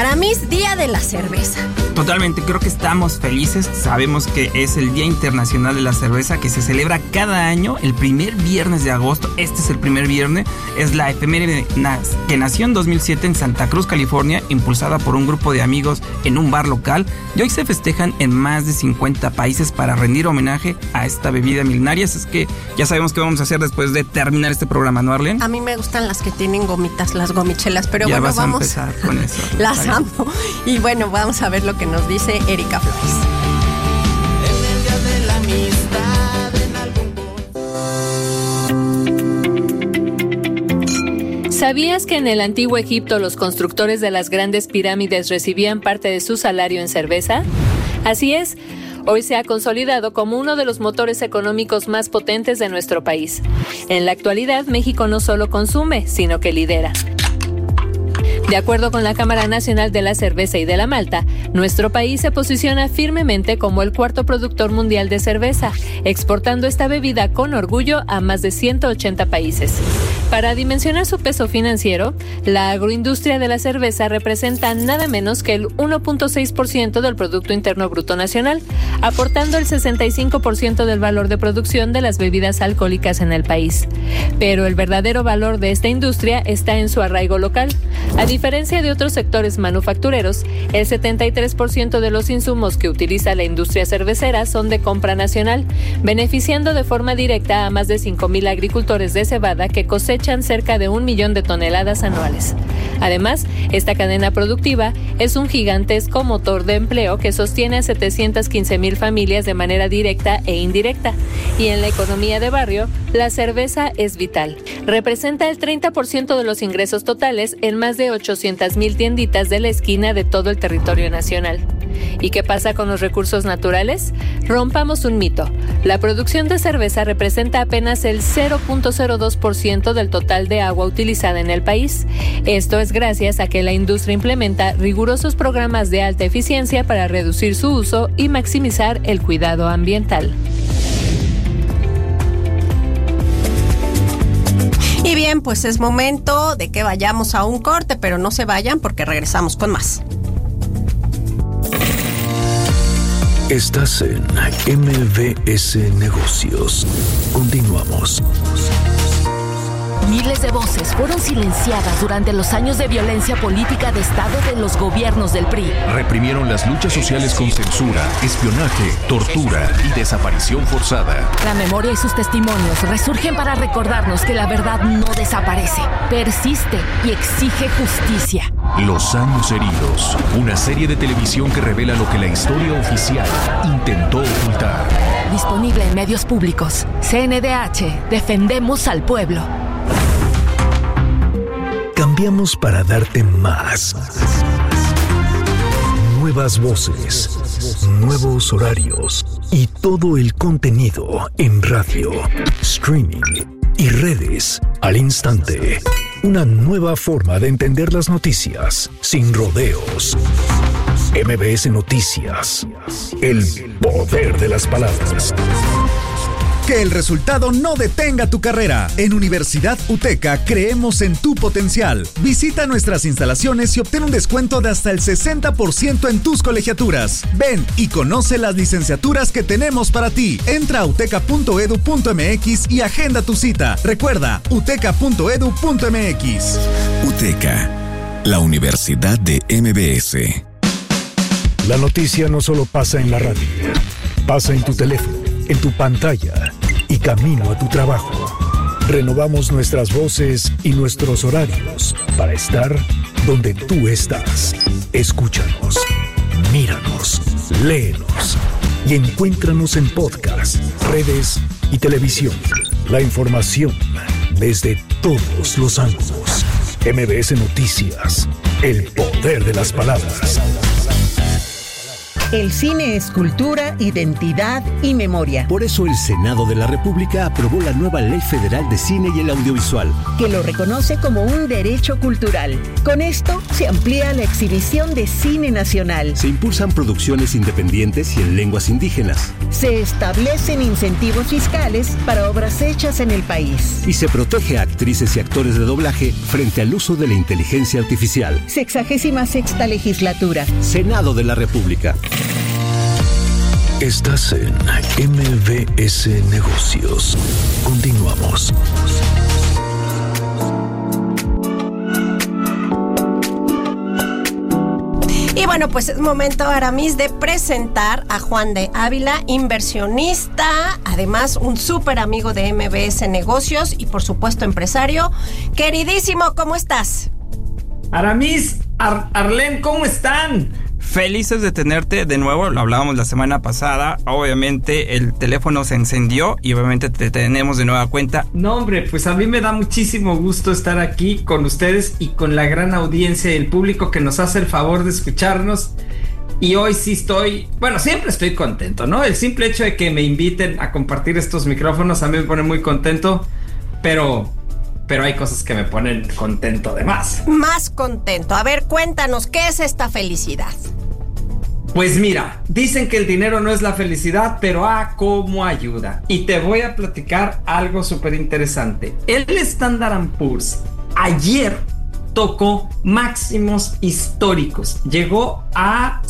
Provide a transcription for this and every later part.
Para mí es Día de la Cerveza. Totalmente, creo que estamos felices. Sabemos que es el Día Internacional de la Cerveza, que se celebra cada año el primer viernes de agosto. Este es el primer viernes. Es la efeméride que nació en 2007 en Santa Cruz, California, impulsada por un grupo de amigos en un bar local. Y hoy se festejan en más de 50 países para rendir homenaje a esta bebida milenaria. Es que ya sabemos qué vamos a hacer después de terminar este programa, ¿no, Arlene? A mí me gustan las que tienen gomitas, las gomichelas, pero ya bueno, vamos a empezar con eso. Las amo. Y bueno, vamos a ver lo que nos dice Erika Flores. En el día de la amistad, en algún... ¿Sabías que en el antiguo Egipto los constructores de las grandes pirámides recibían parte de su salario en cerveza? Así es. Hoy se ha consolidado como uno de los motores económicos más potentes de nuestro país. En la actualidad, México no solo consume, sino que lidera. De acuerdo con la Cámara Nacional de la Cerveza y de la Malta, nuestro país se posiciona firmemente como el cuarto productor mundial de cerveza, exportando esta bebida con orgullo a más de 180 países. Para dimensionar su peso financiero, la agroindustria de la cerveza representa nada menos que el 1.6% del Producto Interno Bruto Nacional, aportando el 65% del valor de producción de las bebidas alcohólicas en el país. Pero el verdadero valor de esta industria está en su arraigo local. A diferencia de otros sectores manufactureros, el 73% de los insumos que utiliza la industria cervecera son de compra nacional, beneficiando de forma directa a más de 5,000 agricultores de cebada que cosechan cerca de 1 millón de toneladas anuales. Además, esta cadena productiva es un gigantesco motor de empleo que sostiene a 715,000 familias de manera directa e indirecta. Y en la economía de barrio, la cerveza es vital. Representa el 30% de los ingresos totales en más de 800,000 tienditas de la esquina de todo el territorio nacional. ¿Y qué pasa con los recursos naturales? Rompamos un mito. La producción de cerveza representa apenas el 0.02% del total de agua utilizada en el país. Esto es gracias a que la industria implementa rigurosos programas de alta eficiencia para reducir su uso y maximizar el cuidado ambiental. Y bien, pues es momento de que vayamos a un corte, pero no se vayan porque regresamos con más. Estás en MBS Negocios. Continuamos. Miles de voces fueron silenciadas durante los años de violencia política de Estado de los gobiernos del PRI. Reprimieron las luchas sociales con censura, espionaje, tortura y desaparición forzada. La memoria y sus testimonios resurgen para recordarnos que la verdad no desaparece, persiste y exige justicia. Los años heridos, una serie de televisión que revela lo que la historia oficial intentó ocultar. Disponible en medios públicos. CNDH, defendemos al pueblo. Cambiamos para darte más. Nuevas voces, nuevos horarios y todo el contenido en radio, streaming y redes al instante. Una nueva forma de entender las noticias sin rodeos. MBS Noticias. El poder de las palabras. Que el resultado no detenga tu carrera. En Universidad UTECA creemos en tu potencial. Visita nuestras instalaciones y obtén un descuento de hasta el 60% en tus colegiaturas. Ven y conoce las licenciaturas que tenemos para ti. Entra a uteca.edu.mx y agenda tu cita. Recuerda, uteca.edu.mx. UTECA, la Universidad de MBS. La noticia no solo pasa en la radio, pasa en tu teléfono, en tu pantalla y camino a tu trabajo. Renovamos nuestras voces y nuestros horarios para estar donde tú estás. Escúchanos, míranos, léenos y encuéntranos en podcast, redes y televisión. La información desde todos los ángulos. MBS Noticias, el poder de las palabras. El cine es cultura, identidad y memoria. Por eso el Senado de la República aprobó la nueva Ley Federal de Cine y el Audiovisual, que lo reconoce como un derecho cultural. Con esto se amplía la exhibición de cine nacional. Se impulsan producciones independientes y en lenguas indígenas. Se establecen incentivos fiscales para obras hechas en el país. Y se protege a actrices y actores de doblaje frente al uso de la inteligencia artificial. 66ª Legislatura. Senado de la República. Estás en MBS Negocios. Continuamos. Y bueno, pues es momento, Aramis, de presentar a Juan de Ávila, inversionista, además un súper amigo de MBS Negocios y por supuesto empresario. Queridísimo, ¿cómo estás? Aramis, Arlene, ¿cómo están? Felices de tenerte de nuevo, lo hablábamos la semana pasada, obviamente el teléfono se encendió y obviamente te tenemos de nueva cuenta. No hombre, pues a mí me da muchísimo gusto estar aquí con ustedes y con la gran audiencia y el público que nos hace el favor de escucharnos. Y hoy sí siempre estoy contento, ¿no? El simple hecho de que me inviten a compartir estos micrófonos a mí me pone muy contento, pero hay cosas que me ponen contento de más. Más contento. A ver, cuéntanos, ¿qué es esta felicidad? Pues mira, dicen que el dinero no es la felicidad, pero cómo ayuda. Y te voy a platicar algo súper interesante. El Standard & Poor's ayer tocó máximos históricos. Llegó a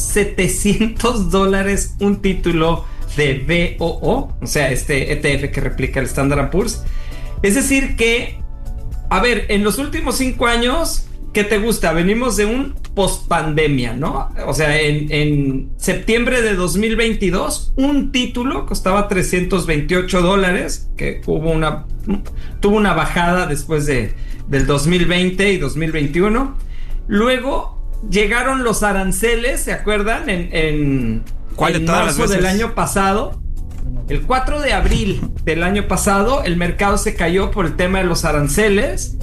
$700 un título de VOO, o sea, este ETF que replica el Standard & Poor's. Es decir que, a ver, en los últimos 5 años, ¿qué te gusta? Venimos de un post-pandemia, ¿no? O sea, en septiembre de 2022, un título costaba $328, que tuvo una bajada después del 2020 y 2021. Luego llegaron los aranceles, ¿se acuerdan? En marzo del año pasado. El 4 de abril del año pasado, el mercado se cayó por el tema de los aranceles.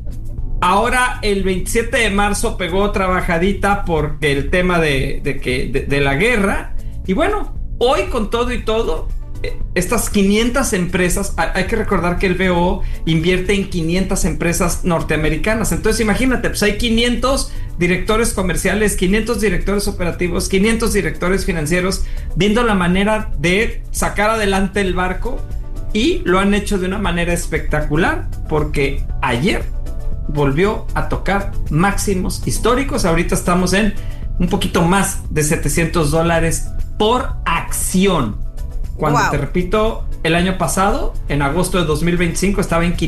Ahora, el 27 de marzo pegó otra bajadita porque el tema de la guerra. Y bueno, hoy con todo y todo, estas 500 empresas, hay que recordar que el BO invierte en 500 empresas norteamericanas. Entonces imagínate, pues hay 500 directores comerciales, 500 directores operativos, 500 directores financieros viendo la manera de sacar adelante el barco, y lo han hecho de una manera espectacular porque ayer volvió a tocar máximos históricos. Ahorita estamos en un poquito más de $700 por acción. Cuando te repito, el año pasado, en agosto de 2025, estaba en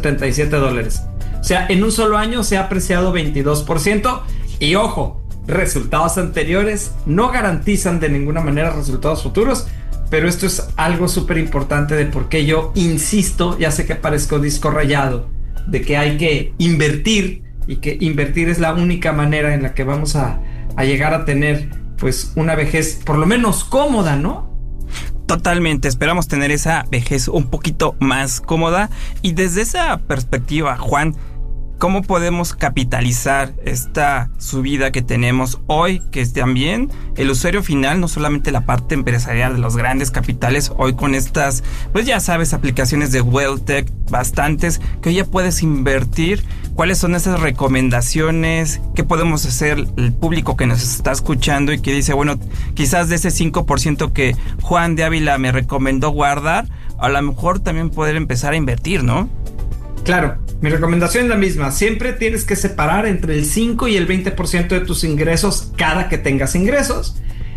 $577. O sea, en un solo año se ha apreciado 22%. Y ojo, resultados anteriores no garantizan de ninguna manera resultados futuros. Pero esto es algo súper importante de por qué yo insisto, ya sé que parezco disco rayado, de que hay que invertir y que invertir es la única manera en la que vamos a llegar a tener pues una vejez por lo menos cómoda, ¿no? Totalmente, esperamos tener esa vejez un poquito más cómoda. Y desde esa perspectiva, Juan, ¿cómo podemos capitalizar esta subida que tenemos hoy? Que es también el usuario final, no solamente la parte empresarial de los grandes capitales, hoy con estas, pues ya sabes, aplicaciones de WealthTech, bastantes, que hoy ya puedes invertir. ¿Cuáles son esas recomendaciones? ¿Qué podemos hacer el público que nos está escuchando y que dice, bueno, quizás de ese 5% que Juan de Ávila me recomendó guardar, a lo mejor también poder empezar a invertir, ¿no? Claro, mi recomendación es la misma. Siempre tienes que separar entre el 5 y el 20% de tus ingresos cada que tengas ingresos.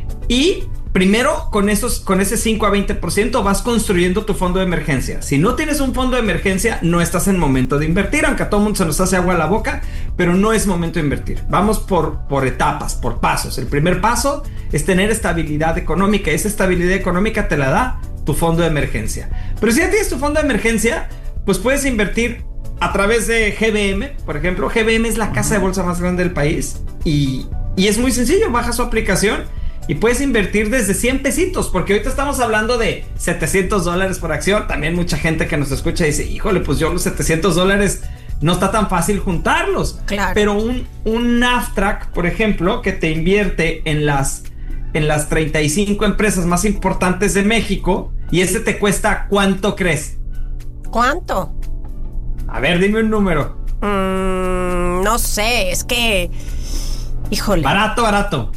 Y primero, con ese 5 a 20% vas construyendo tu fondo de emergencia. Si no tienes un fondo de emergencia, no estás en momento de invertir, aunque a todo mundo se nos hace agua a la boca, pero no es momento de invertir. Vamos por etapas, por pasos. El primer paso es tener estabilidad económica. Esa estabilidad económica te la da tu fondo de emergencia. Pero si ya tienes tu fondo de emergencia, pues puedes invertir a través de GBM, por ejemplo. GBM es la casa de bolsa más grande del país y es muy sencillo. Baja su aplicación y puedes invertir desde 100 pesitos, porque ahorita estamos hablando de $700 por acción. También mucha gente que nos escucha dice, híjole, pues yo los $700 no está tan fácil juntarlos. Claro. Pero un NAFTRAC, por ejemplo, que te invierte en las en las 35 empresas más importantes de México y ese te cuesta, ¿cuánto crees? ¿Cuánto? A ver, dime un número. No sé, es que... Híjole. Barato.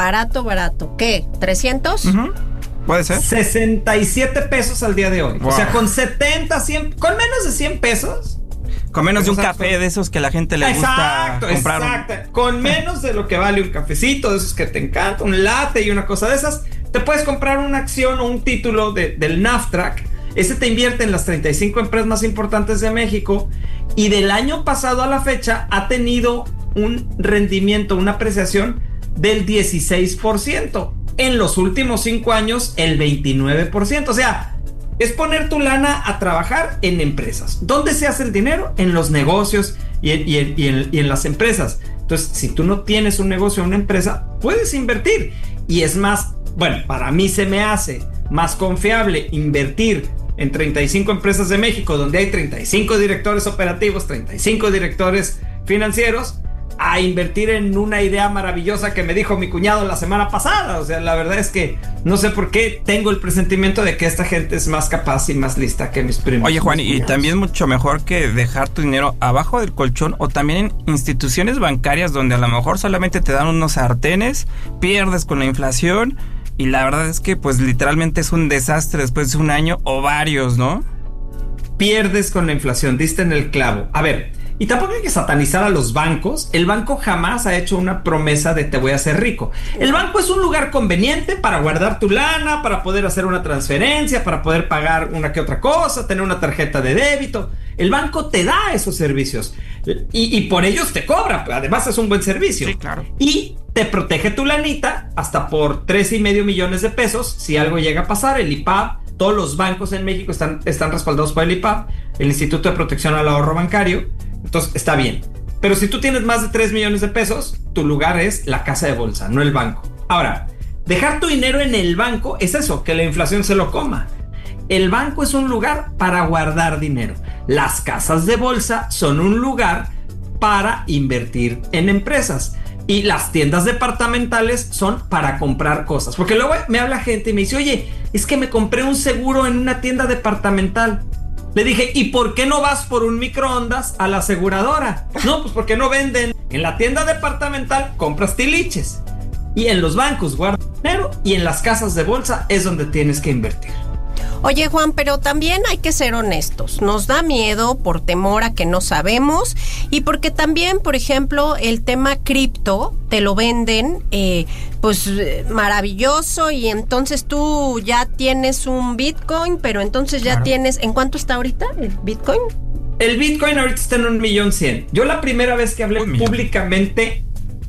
¿Qué? ¿300? ¿Puede ser? 67 pesos al día de hoy. Wow. O sea, con 70, 100, con menos de 100 pesos. Con menos de un café de esos que a la gente le gusta comprar. Exacto. Con menos de lo que vale un cafecito, de esos que te encanta, un latte y una cosa de esas, te puedes comprar una acción o un título del NAFTRAC. Ese te invierte en las 35 empresas más importantes de México y del año pasado a la fecha ha tenido un rendimiento, una apreciación del 16%. En los últimos 5 años, el 29%. O sea, es poner tu lana a trabajar en empresas. ¿Dónde se hace el dinero? En los negocios y en las empresas. Entonces, si tú no tienes un negocio o una empresa, puedes invertir. Y es más, bueno, para mí se me hace más confiable invertir en 35 empresas de México, donde hay 35 directores operativos, 35 directores financieros, a invertir en una idea maravillosa que me dijo mi cuñado la semana pasada. O sea, la verdad es que no sé por qué tengo el presentimiento de que esta gente es más capaz y más lista que mis primos. Oye, Juan, y también mucho mejor que dejar tu dinero abajo del colchón o también en instituciones bancarias donde a lo mejor solamente te dan unos sartenes, pierdes con la inflación y la verdad es que pues literalmente es un desastre después de un año o varios, ¿no? Pierdes con la inflación, diste en el clavo. A ver, y tampoco hay que satanizar a los bancos. El banco jamás ha hecho una promesa de te voy a hacer rico. El banco es un lugar conveniente para guardar tu lana, para poder hacer una transferencia, para poder pagar una que otra cosa, tener una tarjeta de débito. El banco te da esos servicios y por ellos te cobra. Además es un buen servicio. Sí, claro. Y te protege tu lanita hasta por 3.5 millones de pesos si algo llega a pasar. El IPAB, todos los bancos en México están respaldados por el IPAB, el Instituto de Protección al Ahorro Bancario. Entonces está bien. Pero si tú tienes más de 3 millones de pesos, tu lugar es la casa de bolsa, no el banco. Ahora, dejar tu dinero en el banco es eso, que la inflación se lo coma. El banco es un lugar para guardar dinero. Las casas de bolsa son un lugar para invertir en empresas. Y las tiendas departamentales son para comprar cosas. Porque luego me habla gente y me dice, oye, es que me compré un seguro en una tienda departamental. Le dije, ¿y por qué no vas por un microondas a la aseguradora? No, pues porque no venden. En la tienda departamental compras tiliches. Y en los bancos guardas dinero. Y en las casas de bolsa es donde tienes que invertir. Oye, Juan, pero también hay que ser honestos. Nos da miedo por temor a que no sabemos y porque también, por ejemplo, el tema cripto te lo venden maravilloso y entonces tú ya tienes un Bitcoin, pero entonces ya tienes... ¿En cuánto está ahorita el Bitcoin? El Bitcoin ahorita está en 1.100.000. Yo la primera vez que hablé públicamente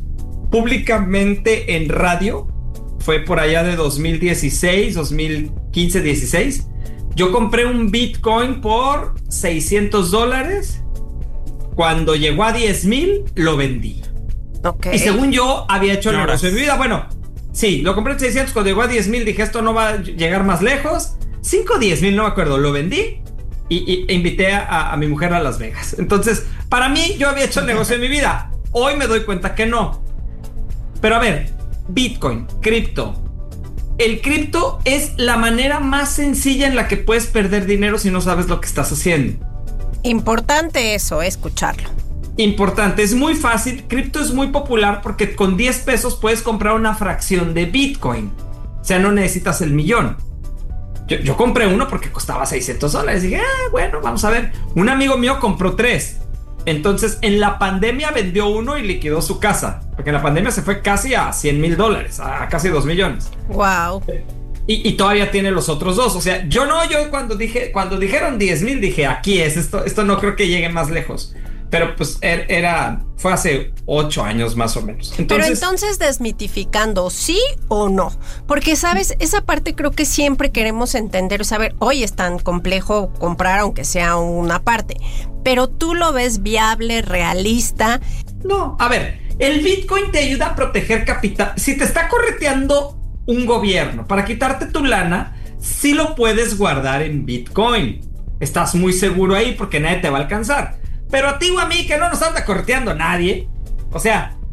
en radio fue por allá de 2016, 2015, 16. Yo compré un Bitcoin por $600. Cuando llegó a 10,000, lo vendí. Okay. Y según yo, había hecho el negocio de mi vida. Bueno, sí, lo compré en 600. Cuando llegó a 10,000, dije, esto no va a llegar más lejos. 5 o 10,000, no me acuerdo. Lo vendí y invité a mi mujer a Las Vegas. Entonces, para mí, yo había hecho el negocio de mi vida. Hoy me doy cuenta que no. Pero a ver, Bitcoin, cripto. El cripto es la manera más sencilla en la que puedes perder dinero si no sabes lo que estás haciendo. Importante eso, escucharlo. Importante, es muy fácil. Cripto es muy popular porque con 10 pesos puedes comprar una fracción de Bitcoin. O sea, no necesitas el millón. Yo compré uno porque costaba $600. Dije, bueno, vamos a ver. Un amigo mío compró 3. Entonces, en la pandemia vendió uno y liquidó su casa. Porque en la pandemia se fue casi a $100,000, a casi 2 millones. Wow. Y todavía tiene los otros 2. O sea, yo cuando dijeron 10,000 dije, aquí es, esto no creo que llegue más lejos. Pero pues fue hace 8 años más o menos. Pero entonces desmitificando, ¿sí o no? Porque, ¿sabes? Esa parte creo que siempre queremos entender, saber, hoy es tan complejo comprar aunque sea una parte. Pero tú lo ves viable, realista. No, a ver, el Bitcoin te ayuda a proteger capital. Si te está correteando un gobierno para quitarte tu lana, sí lo puedes guardar en Bitcoin. Estás muy seguro ahí porque nadie te va a alcanzar. Pero a ti o a mí, que no nos anda correteando nadie, o sea,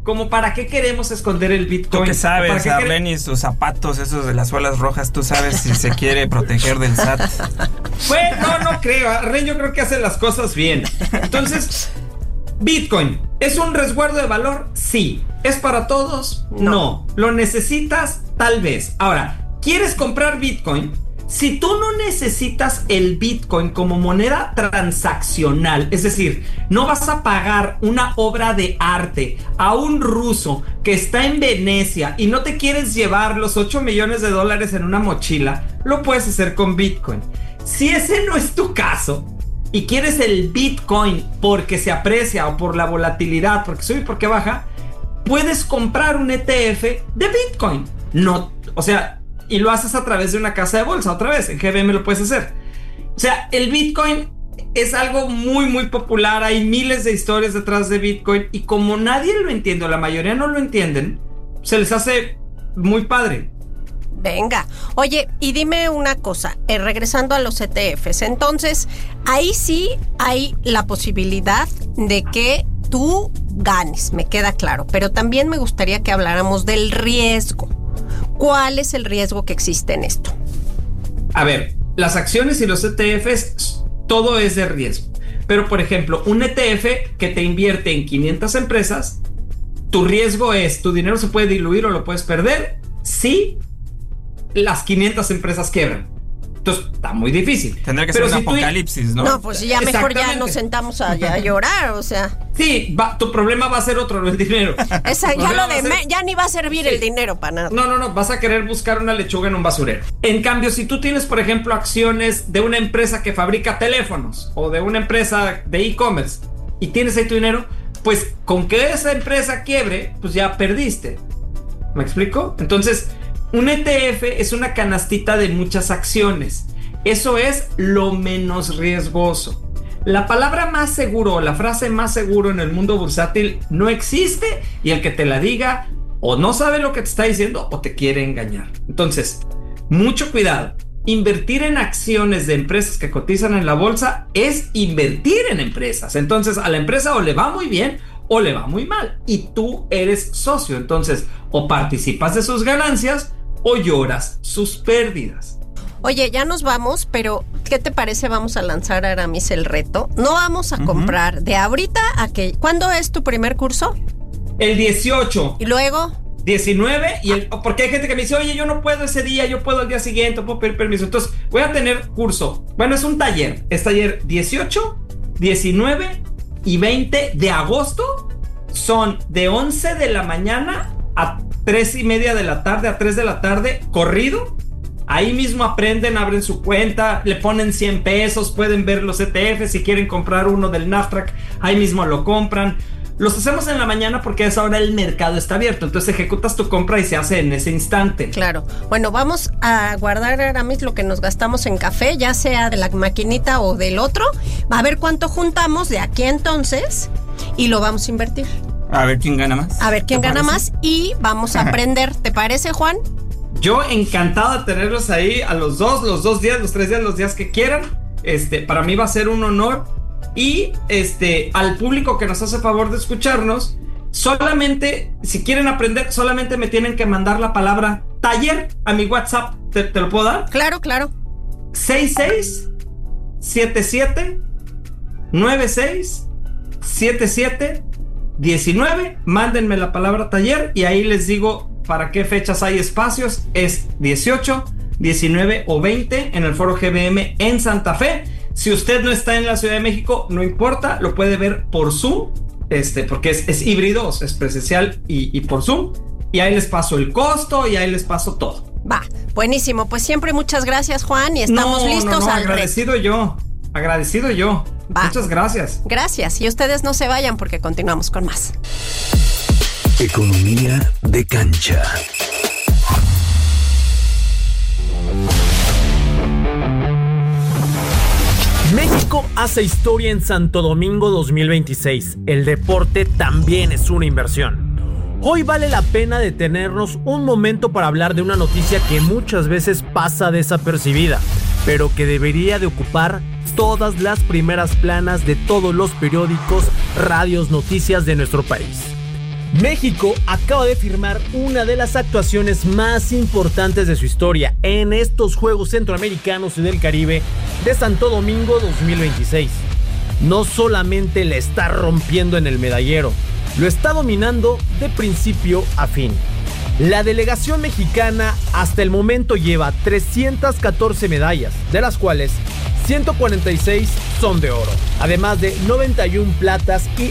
como para qué queremos esconder el Bitcoin. ¿Tú qué sabes, Arlene, y sus zapatos esos de las suelas rojas? ¿Tú sabes si se quiere proteger del SAT? Bueno, no creo. Arlene yo creo que hace las cosas bien. Entonces, Bitcoin, ¿es un resguardo de valor? Sí. ¿Es para todos? No. ¿Lo necesitas? Tal vez. Ahora, ¿quieres comprar Bitcoin? Si tú no necesitas el Bitcoin como moneda transaccional, es decir, no vas a pagar una obra de arte a un ruso que está en Venecia y no te quieres llevar los $8 millones en una mochila, lo puedes hacer con Bitcoin. Si ese no es tu caso y quieres el Bitcoin porque se aprecia o por la volatilidad, porque sube y porque baja, puedes comprar un ETF de Bitcoin. No, o sea, y lo haces a través de una casa de bolsa, otra vez, en GBM lo puedes hacer. O sea, el Bitcoin es algo muy, muy popular, hay miles de historias detrás de Bitcoin, y como nadie lo entiende, o la mayoría no lo entienden, se les hace muy padre. Venga, oye, y dime una cosa, regresando a los ETFs, entonces, ahí sí hay la posibilidad de que tú ganes, me queda claro, pero también me gustaría que habláramos del riesgo. ¿Cuál es el riesgo que existe en esto? A ver, las acciones y los ETFs, todo es de riesgo. Pero, por ejemplo, un ETF que te invierte en 500 empresas, tu riesgo es, tu dinero se puede diluir o lo puedes perder si las 500 empresas quiebran. Entonces, está muy difícil. Tendría que ser un apocalipsis, ¿no? No, pues ya mejor ya nos sentamos a llorar, o sea. Sí, tu problema va a ser otro, no el dinero. Ya ni va a servir el dinero para nada. No, vas a querer buscar una lechuga en un basurero. En cambio, si tú tienes, por ejemplo, acciones de una empresa que fabrica teléfonos o de una empresa de e-commerce y tienes ahí tu dinero, pues con que esa empresa quiebre, pues ya perdiste. ¿Me explico? Entonces, un ETF es una canastita de muchas acciones. Eso es lo menos riesgoso. La palabra más seguro, la frase más seguro en el mundo bursátil no existe, y el que te la diga o no sabe lo que te está diciendo o te quiere engañar. Entonces, mucho cuidado. Invertir en acciones de empresas que cotizan en la bolsa es invertir en empresas. Entonces, a la empresa o le va muy bien o le va muy mal, y tú eres socio. Entonces, o participas de sus ganancias o lloras sus pérdidas. Oye, ya nos vamos, pero ¿qué te parece? Vamos a lanzar, Aramis, el reto. No vamos a comprar de ahorita a que... ¿Cuándo es tu primer curso? El 18. ¿Y luego? 19, porque hay gente que me dice, oye, yo no puedo ese día, yo puedo el día siguiente, puedo pedir permiso. Entonces, voy a tener curso. Bueno, es un taller. Es taller 18, 19 y 20 de agosto. Son de 11 de la mañana a 3:30 de la tarde, a 3 de la tarde, corrido. Ahí mismo aprenden, abren su cuenta, le ponen 100 pesos, pueden ver los ETFs, si quieren comprar uno del NASDAQ, ahí mismo lo compran. Los hacemos en la mañana porque a esa hora el mercado está abierto, entonces ejecutas tu compra y se hace en ese instante. Claro. Bueno, vamos a guardar, Aramis, lo que nos gastamos en café, ya sea de la maquinita o del otro, a ver cuánto juntamos de aquí entonces y lo vamos a invertir. A ver quién gana más. A ver quién gana más y vamos a aprender. ¿Te parece, Juan? Yo encantado de tenerlos ahí a los 2 días, los 3 días, los días que quieran. Para mí va a ser un honor. Y al público que nos hace favor de escucharnos, solamente, si quieren aprender, solamente me tienen que mandar la palabra taller a mi WhatsApp. ¿Te lo puedo dar? Claro. 66-77-96-77-19. Mándenme la palabra taller y ahí les digo para qué fechas hay espacios. Es 18, 19 o 20 en el Foro GBM en Santa Fe. Si usted no está en la Ciudad de México, no importa, lo puede ver por Zoom, porque es híbrido, es presencial y por Zoom. Y ahí les paso el costo y ahí les paso todo. Va, buenísimo. Pues siempre muchas gracias, Juan, y estamos listos al agradecido reto. Agradecido yo. Va. Muchas gracias. Gracias. Y ustedes no se vayan porque continuamos con más. Economía de cancha. México hace historia en Santo Domingo 2026. El deporte también es una inversión. Hoy vale la pena detenernos un momento para hablar de una noticia que muchas veces pasa desapercibida, pero que debería de ocupar todas las primeras planas de todos los periódicos, radios, noticias de nuestro país. México acaba de firmar una de las actuaciones más importantes de su historia en estos Juegos Centroamericanos y del Caribe de Santo Domingo 2026. No solamente le está rompiendo en el medallero, lo está dominando de principio a fin. La delegación mexicana hasta el momento lleva 314 medallas, de las cuales 146 son de oro, además de 91 platas y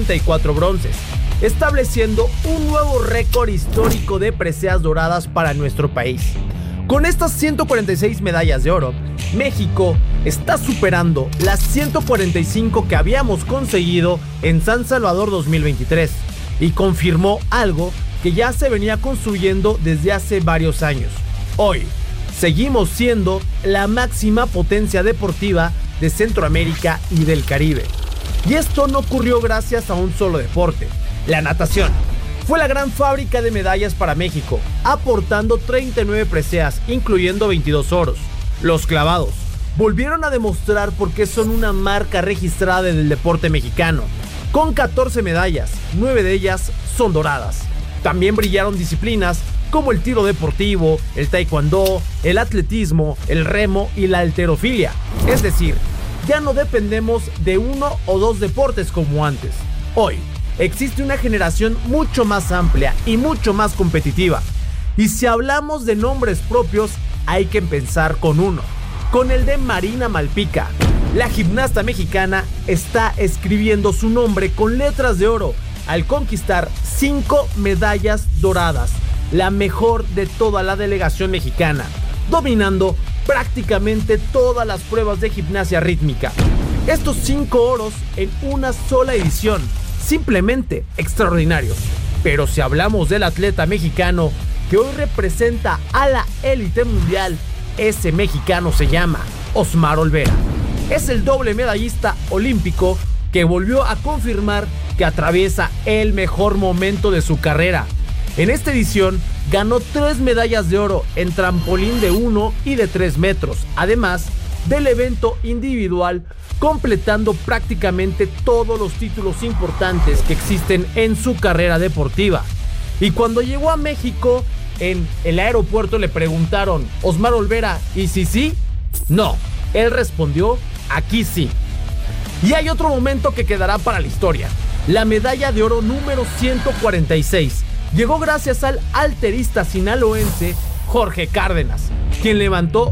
84 bronces, estableciendo un nuevo récord histórico de preseas doradas para nuestro país. Con estas 146 medallas de oro, México está superando las 145 que habíamos conseguido en San Salvador 2023 y confirmó algo que ya se venía construyendo desde hace varios años. Hoy, seguimos siendo la máxima potencia deportiva de Centroamérica y del Caribe. Y esto no ocurrió gracias a un solo deporte. La natación fue la gran fábrica de medallas para México, aportando 39 preseas, incluyendo 22 oros. Los clavados volvieron a demostrar por qué son una marca registrada en el deporte mexicano. Con 14 medallas, 9 de ellas son doradas. También brillaron disciplinas como el tiro deportivo, el taekwondo, el atletismo, el remo y la halterofilia. Es decir, ya no dependemos de uno o dos deportes como antes. Hoy existe una generación mucho más amplia y mucho más competitiva. Y si hablamos de nombres propios, hay que empezar con uno, con el de Marina Malpica. La gimnasta mexicana está escribiendo su nombre con letras de oro al conquistar 5 medallas doradas, la mejor de toda la delegación mexicana, dominando prácticamente todas las pruebas de gimnasia rítmica. Estos 5 oros en una sola edición, simplemente extraordinarios. Pero si hablamos del atleta mexicano que hoy representa a la élite mundial, ese mexicano se llama Osmar Olvera. Es el doble medallista olímpico que volvió a confirmar que atraviesa el mejor momento de su carrera. En esta edición ganó 3 medallas de oro en trampolín de 1 y de 3 metros, además del evento individual, completando prácticamente todos los títulos importantes que existen en su carrera deportiva. Y cuando llegó a México, en el aeropuerto le preguntaron: Osmar Olvera, ¿y si sí? No, él respondió: aquí sí. Y hay otro momento que quedará para la historia. La medalla de oro número 146 llegó gracias al halterista sinaloense Jorge Cárdenas, quien levantó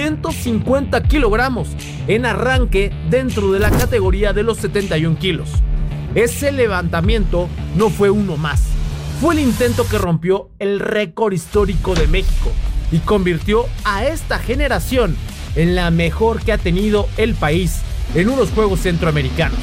150 kilogramos en arranque dentro de la categoría de los 71 kilos. Ese levantamiento no fue uno más, fue el intento que rompió el récord histórico de México y convirtió a esta generación en la mejor que ha tenido el país en unos Juegos Centroamericanos.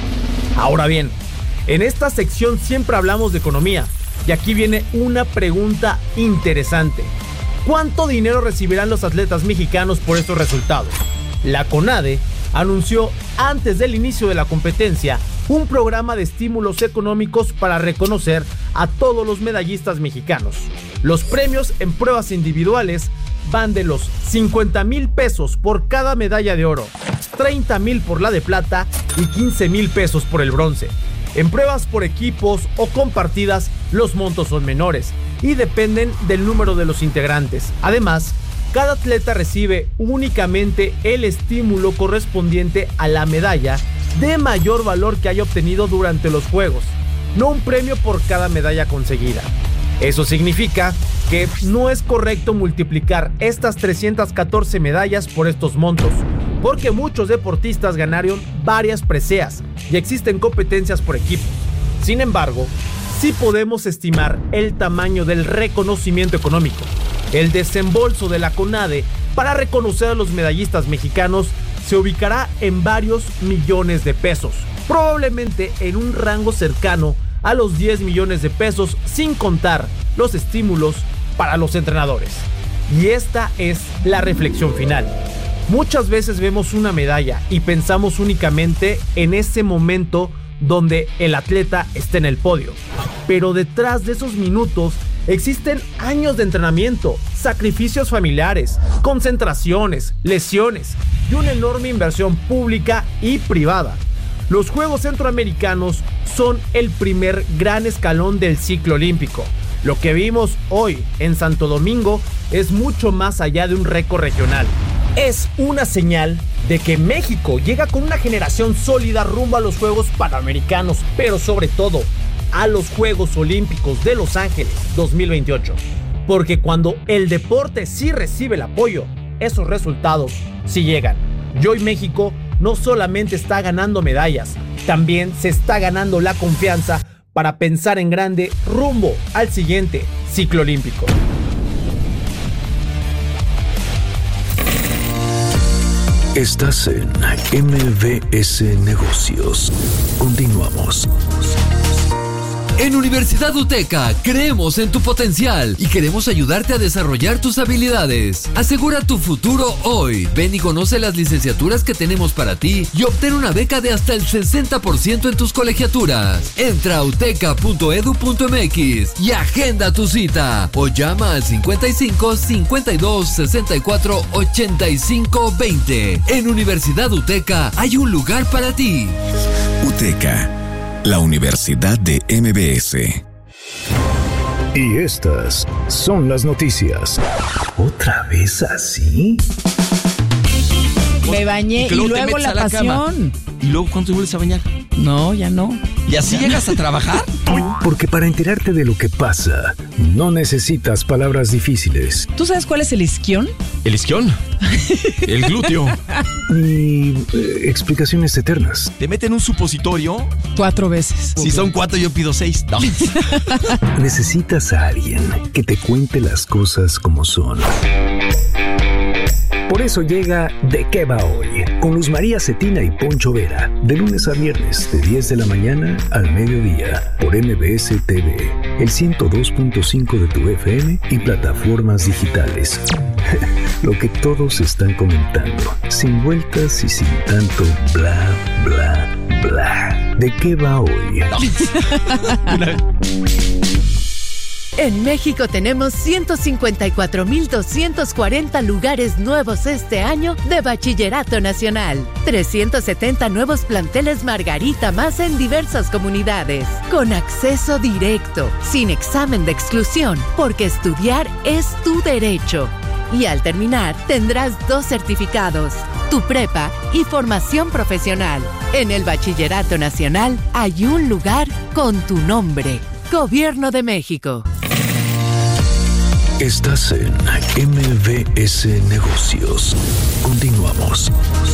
Ahora bien, en esta sección siempre hablamos de economía y aquí viene una pregunta interesante. ¿Cuánto dinero recibirán los atletas mexicanos por estos resultados? La CONADE anunció antes del inicio de la competencia un programa de estímulos económicos para reconocer a todos los medallistas mexicanos. Los premios en pruebas individuales van de los 50,000 pesos por cada medalla de oro, 30,000 por la de plata y 15,000 pesos por el bronce. En pruebas por equipos o compartidas, los montos son menores y dependen del número de los integrantes. Además, cada atleta recibe únicamente el estímulo correspondiente a la medalla de mayor valor que haya obtenido durante los Juegos, no un premio por cada medalla conseguida. Eso significa que no es correcto multiplicar estas 314 medallas por estos montos, porque muchos deportistas ganaron varias preseas y existen competencias por equipo. Sin embargo, sí podemos estimar el tamaño del reconocimiento económico. El desembolso de la CONADE para reconocer a los medallistas mexicanos se ubicará en varios millones de pesos, probablemente en un rango cercano a los 10 millones de pesos, sin contar los estímulos para los entrenadores. Y esta es la reflexión final. Muchas veces vemos una medalla y pensamos únicamente en ese momento donde el atleta está en el podio, pero detrás de esos minutos existen años de entrenamiento, sacrificios familiares, concentraciones, lesiones y una enorme inversión pública y privada. Los Juegos Centroamericanos son el primer gran escalón del ciclo olímpico. Lo que vimos hoy en Santo Domingo es mucho más allá de un récord regional. Es una señal de que México llega con una generación sólida rumbo a los Juegos Panamericanos, pero sobre todo a los Juegos Olímpicos de Los Ángeles 2028. Porque cuando el deporte sí recibe el apoyo, esos resultados sí llegan. Y hoy México no solamente está ganando medallas, también se está ganando la confianza para pensar en grande rumbo al siguiente ciclo olímpico. Estás en MBS Negocios. Continuamos. En Universidad UTECA creemos en tu potencial y queremos ayudarte a desarrollar tus habilidades. Asegura tu futuro hoy. Ven y conoce las licenciaturas que tenemos para ti y obtén una beca de hasta el 60% en tus colegiaturas. Entra a uteca.edu.mx y agenda tu cita o llama al 55 52 64 85 20. En Universidad UTECA hay un lugar para ti. UTECA, la Universidad de MBS. Y estas son las noticias. ¿Otra vez así? Me bañé y luego la pasión. ¿Y luego cuándo te vuelves a bañar? No, ya no. ¿Y así llegas a trabajar? Porque para enterarte de lo que pasa, no necesitas palabras difíciles. ¿Tú sabes cuál es el isquión? ¿El isquión? El glúteo. Ni explicaciones eternas. ¿Te meten un supositorio? 4 veces. Si son 4, yo pido 6. No. Necesitas a alguien que te cuente las cosas como son. Por eso llega ¿De qué va hoy? Con Luz María Cetina y Poncho Vera. De lunes a viernes, de 10 de la mañana al mediodía. Por MBS TV, el 102.5 de tu FM y plataformas digitales. Lo que todos están comentando. Sin vueltas y sin tanto bla, bla, bla. ¿De qué va hoy? En México tenemos 154,240 lugares nuevos este año de Bachillerato Nacional. 370 nuevos planteles Margarita más en diversas comunidades. Con acceso directo, sin examen de exclusión, porque estudiar es tu derecho. Y al terminar, tendrás 2 certificados, tu prepa y formación profesional. En el Bachillerato Nacional hay un lugar con tu nombre. Gobierno de México. Estás en MBS Negocios. Continuamos.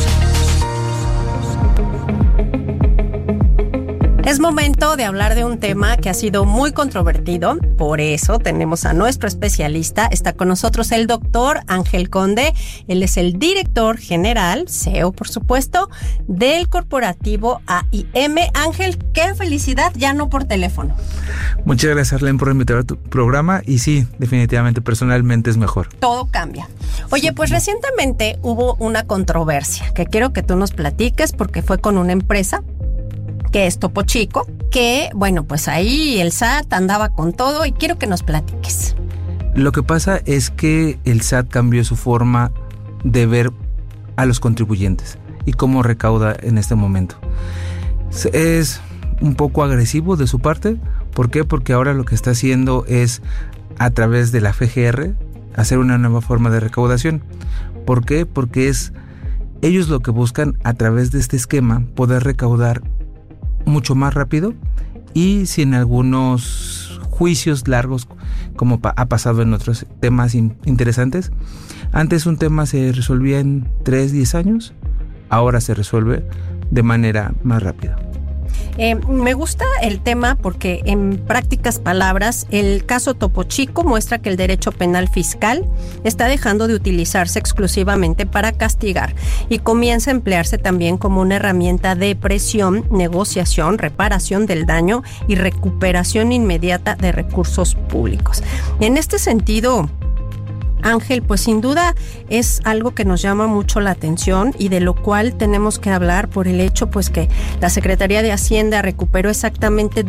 Es momento de hablar de un tema que ha sido muy controvertido, por eso tenemos a nuestro especialista. Está con nosotros el doctor Ángel Conde. Él es el director general, CEO por supuesto, del corporativo AIM. Ángel, qué felicidad, ya no por teléfono. Muchas gracias, Arlene, por invitar a tu programa y sí, definitivamente, personalmente es mejor. Todo cambia. Oye, pues recientemente hubo una controversia que quiero que tú nos platiques porque fue con una empresa que es Topo Chico, que, bueno, pues ahí el SAT andaba con todo y quiero que nos platiques. Lo que pasa es que el SAT cambió su forma de ver a los contribuyentes y cómo recauda en este momento. Es un poco agresivo de su parte. ¿Por qué? Porque ahora lo que está haciendo es, a través de la FGR, hacer una nueva forma de recaudación. ¿Por qué? Porque es ellos lo que buscan, a través de este esquema, poder recaudar mucho más rápido y sin algunos juicios largos como ha pasado en otros temas interesantes. Antes un tema se resolvía en 3-10 años, ahora se resuelve de manera más rápida. Me gusta el tema porque, en prácticas palabras, el caso Topo Chico muestra que el derecho penal fiscal está dejando de utilizarse exclusivamente para castigar y comienza a emplearse también como una herramienta de presión, negociación, reparación del daño y recuperación inmediata de recursos públicos. En este sentido, Ángel, pues sin duda es algo que nos llama mucho la atención y de lo cual tenemos que hablar por el hecho pues que la Secretaría de Hacienda recuperó exactamente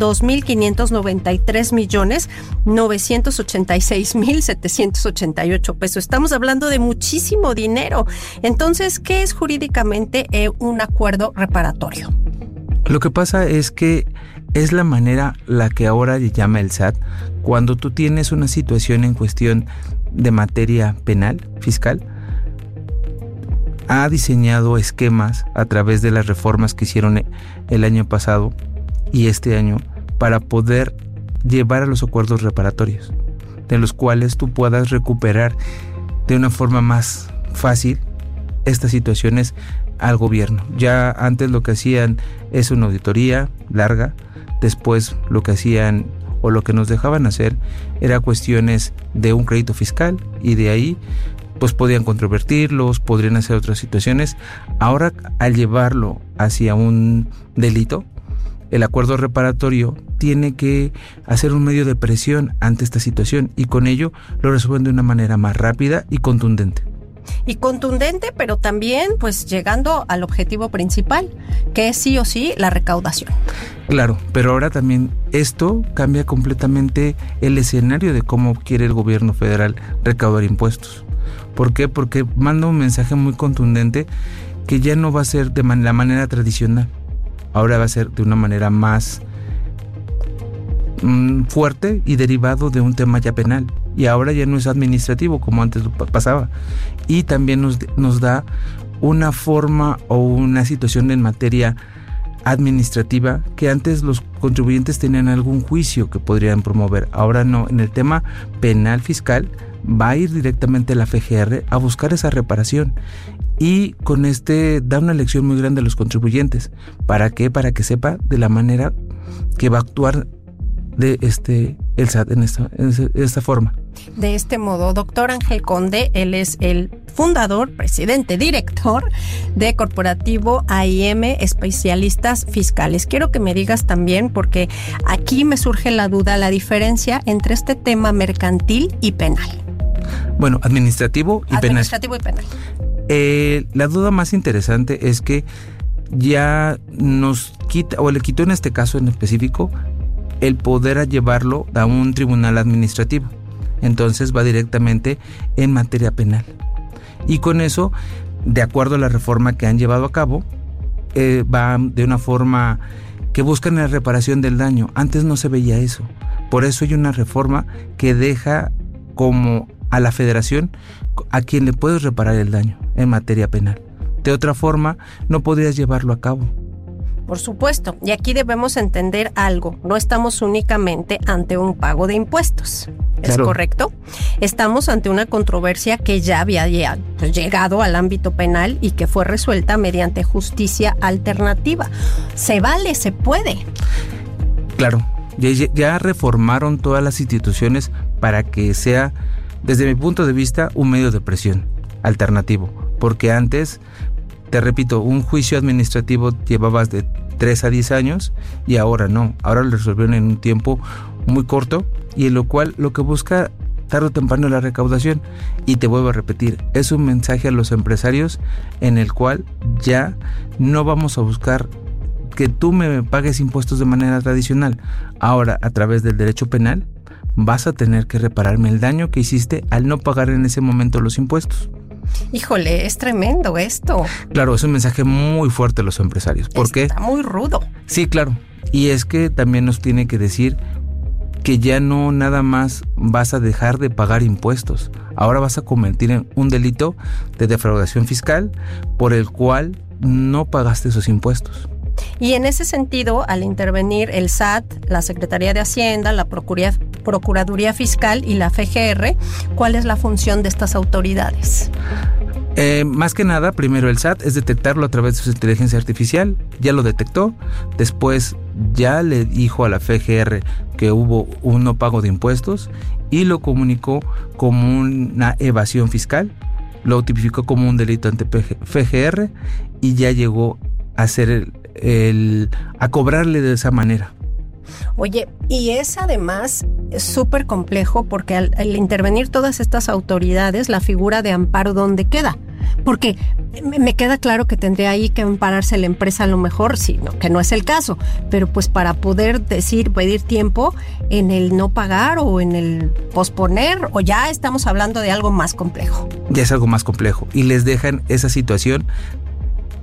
2,593,986,788 pesos. Estamos hablando de muchísimo dinero. Entonces, ¿qué es jurídicamente un acuerdo reparatorio? Lo que pasa es que es la manera la que ahora llama el SAT cuando tú tienes una situación en cuestión de materia penal, fiscal. Ha diseñado esquemas a través de las reformas que hicieron el año pasado y este año para poder llevar a los acuerdos reparatorios, de los cuales tú puedas recuperar de una forma más fácil estas situaciones al gobierno. Ya antes lo que hacían es una auditoría larga, después lo que hacían o lo que nos dejaban hacer era cuestiones de un crédito fiscal y de ahí pues podían controvertirlos, podrían hacer otras situaciones. Ahora al llevarlo hacia un delito, el acuerdo reparatorio tiene que hacer un medio de presión ante esta situación y con ello lo resuelven de una manera más rápida y contundente. Y contundente, pero también pues llegando al objetivo principal, que es sí o sí la recaudación. Claro, pero ahora también esto cambia completamente el escenario de cómo quiere el gobierno federal recaudar impuestos. ¿Por qué? Porque manda un mensaje muy contundente que ya no va a ser de la manera tradicional. Ahora va a ser de una manera más fuerte y derivado de un tema ya penal. Y ahora ya no es administrativo como antes pasaba. Y también nos da una forma o una situación en materia administrativa que antes los contribuyentes tenían algún juicio que podrían promover. Ahora no, en el tema penal fiscal va a ir directamente a la FGR a buscar esa reparación. Y con da una lección muy grande a los contribuyentes. ¿Para qué? Para que sepa de la manera que va a actuar el SAT en esta forma. De este modo, doctor Ángel Conde, él es el fundador, presidente, director de Corporativo AIM Especialistas Fiscales. Quiero que me digas también, porque aquí me surge la duda, la diferencia entre este tema mercantil y penal. Bueno, administrativo y penal. Administrativo y penal. La duda más interesante es que ya nos quita, o le quitó en este caso en específico, el poder a llevarlo a un tribunal administrativo. Entonces va directamente en materia penal. Y con eso, de acuerdo a la reforma que han llevado a cabo, va de una forma que buscan la reparación del daño. Antes no se veía eso. Por eso hay una reforma que deja como a la federación a quien le puedes reparar el daño en materia penal. De otra forma, no podrías llevarlo a cabo. Por supuesto, y aquí debemos entender algo, no estamos únicamente ante un pago de impuestos, ¿es claro. correcto? Estamos ante una controversia que ya había llegado al ámbito penal y que fue resuelta mediante justicia alternativa. ¿Se vale? ¿Se puede? Claro, ya reformaron todas las instituciones para que sea, desde mi punto de vista, un medio de presión alternativo, porque antes, te repito, un juicio administrativo llevabas de 3 a 10 años y ahora no, ahora lo resolvieron en un tiempo muy corto y en lo cual lo que busca tarde o temprano es la recaudación. Y te vuelvo a repetir, es un mensaje a los empresarios en el cual ya no vamos a buscar que tú me pagues impuestos de manera tradicional. Ahora, a través del derecho penal, vas a tener que repararme el daño que hiciste al no pagar en ese momento los impuestos. Híjole, es tremendo esto. Claro, es un mensaje muy fuerte a los empresarios. ¿Por qué? Está muy rudo. Sí, claro. Y es que también nos tiene que decir que ya no nada más vas a dejar de pagar impuestos. Ahora vas a cometer en un delito de defraudación fiscal por el cual no pagaste esos impuestos. Y en ese sentido, al intervenir el SAT, la Secretaría de Hacienda, la Procuraduría Fiscal y la FGR, ¿cuál es la función de estas autoridades? Más que nada, primero el SAT es detectarlo a través de su inteligencia artificial, ya lo detectó, después ya le dijo a la FGR que hubo un no pago de impuestos y lo comunicó como una evasión fiscal, lo tipificó como un delito ante FGR y ya llegó a hacer a cobrarle de esa manera. Oye, y es además súper complejo porque al intervenir todas estas autoridades, la figura de amparo, ¿dónde queda? Porque me queda claro que tendría ahí que ampararse la empresa a lo mejor, sí, no, que no es el caso, pero pues para poder pedir tiempo en el no pagar o en el posponer, o ya estamos hablando de algo más complejo. Ya es algo más complejo y les dejan esa situación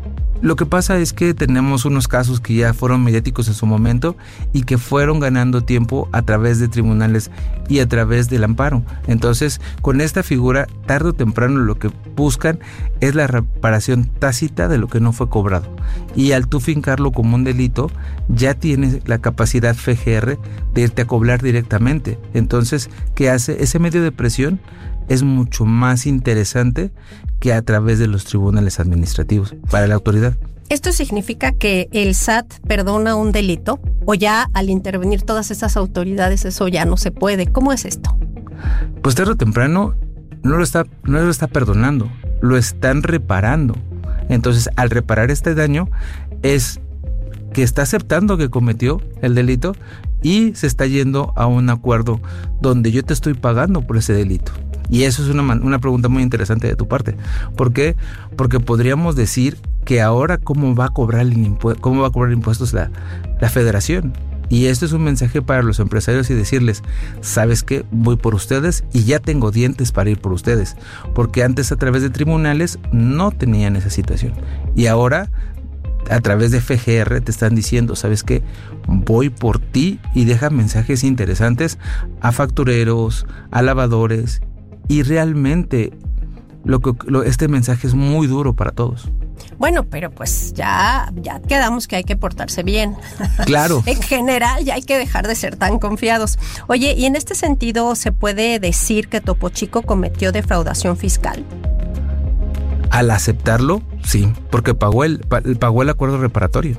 Lo que pasa es que tenemos unos casos que ya fueron mediáticos en su momento y que fueron ganando tiempo a través de tribunales y a través del amparo. Entonces, con esta figura, tarde o temprano lo que buscan es la reparación tácita de lo que no fue cobrado. Y al tú fincarlo como un delito, ya tienes la capacidad FGR de irte a cobrar directamente. Entonces, ¿qué hace? Ese medio de presión es mucho más interesante que a través de los tribunales administrativos para la autoridad. ¿Esto significa que el SAT perdona un delito o ya al intervenir todas esas autoridades eso ya no se puede? ¿Cómo es esto? Pues tarde o temprano no lo está perdonando, lo están reparando. Entonces, al reparar este daño es que está aceptando que cometió el delito y se está yendo a un acuerdo donde yo te estoy pagando por ese delito. Y eso es una pregunta muy interesante de tu parte. ¿Por qué? Porque podríamos decir que ahora cómo va a cobrar impuestos la federación. Y esto es un mensaje para los empresarios y decirles, ¿sabes qué? Voy por ustedes y ya tengo dientes para ir por ustedes. Porque antes a través de tribunales no tenían esa situación. Y ahora a través de FGR te están diciendo, ¿sabes qué? Voy por ti, y deja mensajes interesantes a factureros, a lavadores. Y realmente este mensaje es muy duro para todos. Bueno, pero pues ya quedamos que hay que portarse bien. Claro. En general ya hay que dejar de ser tan confiados. Oye, y en este sentido, ¿se puede decir que Topo Chico cometió defraudación fiscal? Al aceptarlo, sí, porque pagó el acuerdo reparatorio.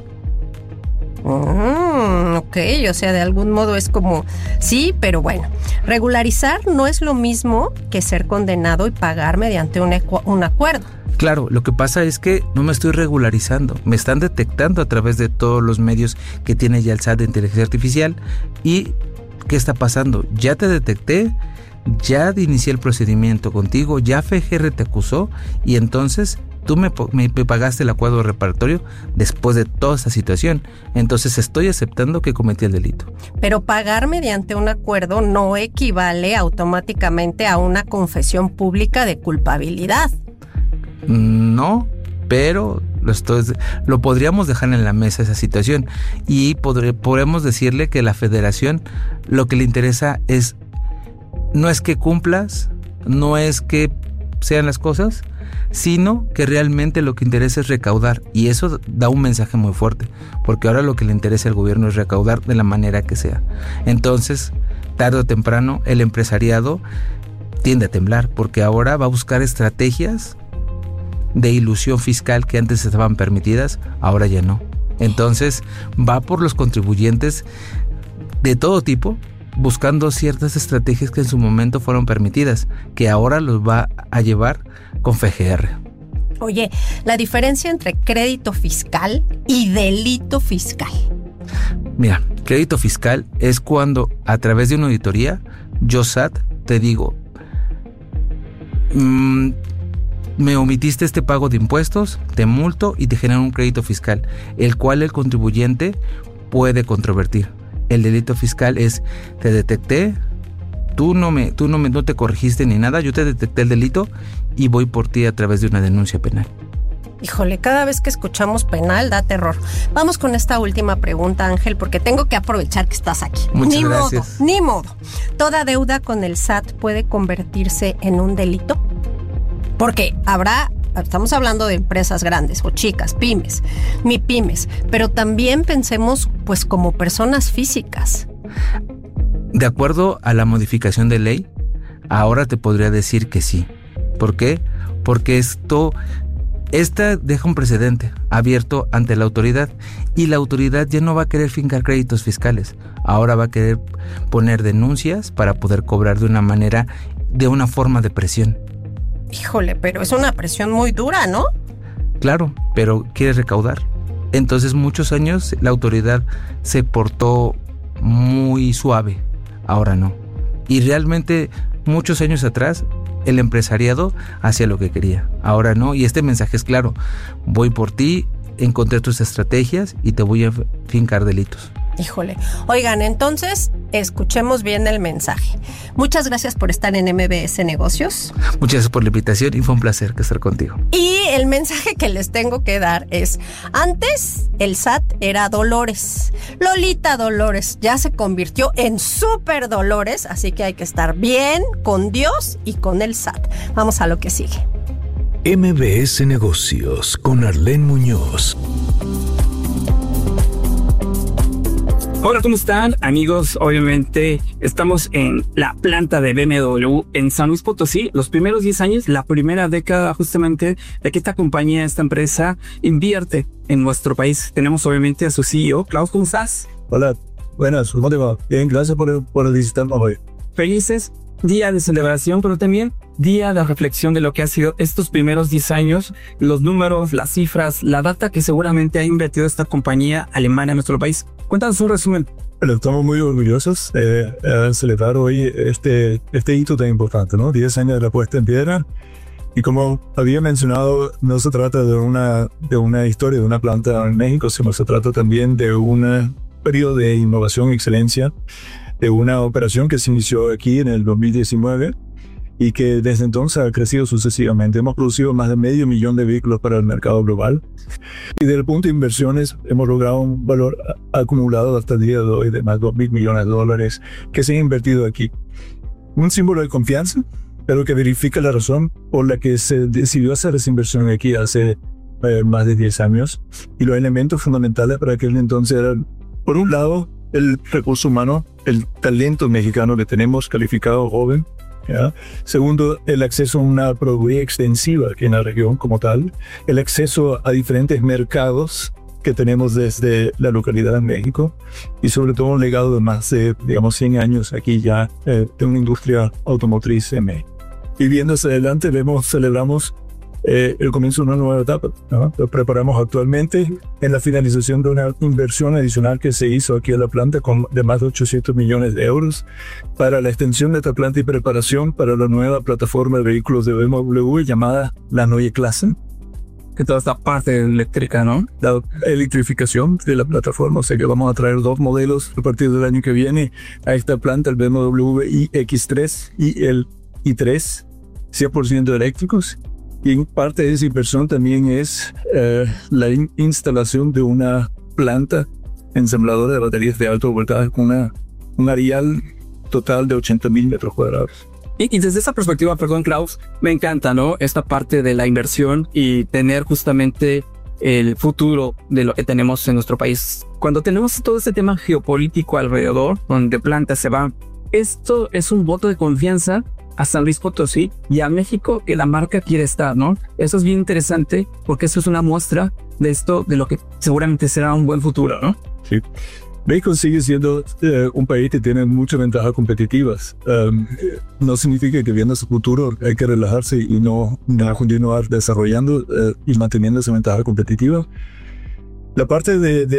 Ok, o sea, de algún modo es como, sí, pero bueno, regularizar no es lo mismo que ser condenado y pagar mediante un acuerdo. Claro, lo que pasa es que no me estoy regularizando, me están detectando a través de todos los medios que tiene ya el SAT de inteligencia artificial. ¿Y qué está pasando? Ya te detecté, ya inicié el procedimiento contigo, ya FGR te acusó y entonces tú me pagaste el acuerdo reparatorio después de toda esta situación. Entonces estoy aceptando que cometí el delito. Pero pagar mediante un acuerdo no equivale automáticamente a una confesión pública de culpabilidad. No, pero lo podríamos dejar en la mesa esa situación y podremos decirle que la federación lo que le interesa no es que cumplas, no es que sean las cosas, sino que realmente lo que interesa es recaudar, y eso da un mensaje muy fuerte, porque ahora lo que le interesa al gobierno es recaudar de la manera que sea. Entonces, tarde o temprano, el empresariado tiende a temblar, porque ahora va a buscar estrategias de ilusión fiscal que antes estaban permitidas, ahora ya no. Entonces, va por los contribuyentes de todo tipo, buscando ciertas estrategias que en su momento fueron permitidas, que ahora los va a llevar con FGR. Oye, la diferencia entre crédito fiscal y delito fiscal. Mira, crédito fiscal es cuando a través de una auditoría, yo SAT te digo, me omitiste este pago de impuestos, te multo y te genero un crédito fiscal, el cual el contribuyente puede controvertir. El delito fiscal es, te detecté, tú no te corregiste ni nada, yo te detecté el delito y voy por ti a través de una denuncia penal. Híjole, cada vez que escuchamos penal da terror. Vamos con esta última pregunta, Ángel, porque tengo que aprovechar que estás aquí. Muchas gracias. Ni modo. ¿Toda deuda con el SAT puede convertirse en un delito? Porque estamos hablando de empresas grandes o chicas, pymes, MIPYMES, pero también pensemos pues como personas físicas. De acuerdo a la modificación de ley, ahora te podría decir que sí. ¿Por qué? Porque esta deja un precedente abierto ante la autoridad y la autoridad ya no va a querer fincar créditos fiscales. Ahora va a querer poner denuncias para poder cobrar de una forma de presión. Híjole, pero es una presión muy dura, ¿no? Claro, pero quiere recaudar. Entonces, muchos años la autoridad se portó muy suave, ahora no. Y realmente, muchos años atrás, el empresariado hacía lo que quería, ahora no. Y este mensaje es claro, voy por ti, encontré tus estrategias y te voy a fincar delitos. Híjole. Oigan, entonces, escuchemos bien el mensaje. Muchas gracias por estar en MBS Negocios. Muchas gracias por la invitación y fue un placer estar contigo. Y el mensaje que les tengo que dar es, antes el SAT era Dolores. Lolita Dolores ya se convirtió en Super Dolores, así que hay que estar bien con Dios y con el SAT. Vamos a lo que sigue. MBS Negocios con Arlene Muñoz. Hola, ¿cómo están, amigos? Obviamente estamos en la planta de BMW en San Luis Potosí. Los primeros 10 años, la primera década justamente de que esta compañía, esta empresa invierte en nuestro país. Tenemos obviamente a su CEO, Klaus, ¿cómo estás? Hola, buenas, ¿cómo te va? Bien, gracias por visitarnos hoy. Felices, día de celebración, pero también día de reflexión de lo que ha sido estos primeros 10 años, los números, las cifras, la data que seguramente ha invertido esta compañía alemana en nuestro país. Cuéntanos un resumen. Bueno, estamos muy orgullosos de celebrar hoy este hito tan importante, ¿no? 10 años de la puesta en piedra. Y como había mencionado, no se trata de una historia de una planta en México, sino se trata también de un periodo de innovación y excelencia, de una operación que se inició aquí en el 2019 y que desde entonces ha crecido sucesivamente. Hemos producido más de 500,000 de vehículos para el mercado global y desde el punto de inversiones hemos logrado un valor acumulado hasta el día de hoy de más de $2,000 millones que se han invertido aquí. Un símbolo de confianza, pero que verifica la razón por la que se decidió hacer esa inversión aquí hace más de 10 años. Y los elementos fundamentales para aquel entonces eran, por un lado, el recurso humano, el talento mexicano que tenemos calificado joven, ¿ya? Segundo, el acceso a una producción extensiva aquí en la región como tal, el acceso a diferentes mercados que tenemos desde la localidad de México y sobre todo un legado de más de, 100 años aquí ya de una industria automotriz en México. Y viendo hacia adelante, celebramos el comienzo de una nueva etapa, ¿no? Lo preparamos actualmente en la finalización de una inversión adicional que se hizo aquí en la planta de más de 800 millones de euros para la extensión de esta planta y preparación para la nueva plataforma de vehículos de BMW llamada la Neue Klasse, que toda esta parte eléctrica, ¿no? La electrificación de la plataforma, o sea que vamos a traer 2 modelos a partir del año que viene a esta planta, el BMW iX3 y el i3, 100% eléctricos. Y parte de esa inversión también es la instalación de una planta ensambladora de baterías de alto voltaje con un areal total de 80,000 metros cuadrados. Y desde esa perspectiva, perdón, Klaus, me encanta, ¿no? Esta parte de la inversión y tener justamente el futuro de lo que tenemos en nuestro país. Cuando tenemos todo este tema geopolítico alrededor, donde plantas se van, esto es un voto de confianza a San Luis Potosí y a México que la marca quiere estar, ¿no? Eso es bien interesante porque eso es una muestra de esto, de lo que seguramente será un buen futuro, ¿no? Sí. México sigue siendo un país que tiene muchas ventajas competitivas. No significa que viendo su futuro hay que relajarse y no continuar desarrollando y manteniendo esa ventaja competitiva. La parte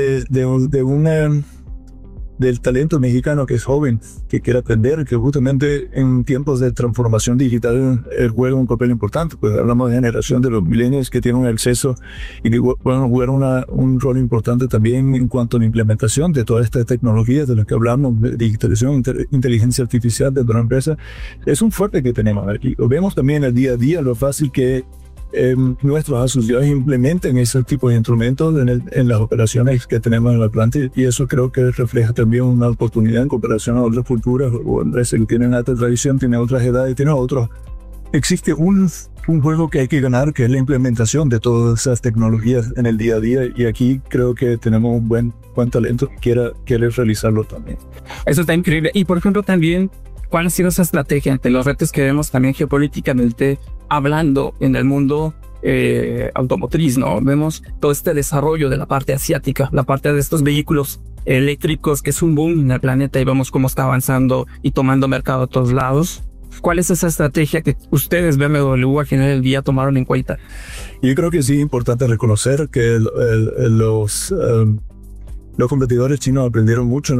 del talento mexicano que es joven, que quiere aprender, que justamente en tiempos de transformación digital juega un papel importante, pues hablamos de generación de los millennials que tienen acceso y que pueden jugar un rol importante también en cuanto a la implementación de todas estas tecnologías de las que hablamos, de digitalización, inteligencia artificial dentro de la empresa. Es un fuerte que tenemos aquí. Lo vemos también el día a día, lo fácil que nuestros asociados implementen ese tipo de instrumentos en las operaciones que tenemos en la planta y eso creo que refleja también una oportunidad en comparación a otras culturas o empresas que tienen alta tradición, tienen otras edades, tienen otros. Existe un juego que hay que ganar, que es la implementación de todas esas tecnologías en el día a día y aquí creo que tenemos un buen talento que quiere realizarlo también. Eso está increíble. Y por ejemplo también, ¿cuál ha sido esa estrategia ante los retos que vemos también geopolíticamente hablando en el mundo automotriz, ¿no? Vemos todo este desarrollo de la parte asiática, la parte de estos vehículos eléctricos, que es un boom en el planeta y vemos cómo está avanzando y tomando mercado a todos lados. ¿Cuál es esa estrategia que ustedes, BMW, al final del día tomaron en cuenta? Yo creo que sí es importante reconocer que los competidores chinos aprendieron mucho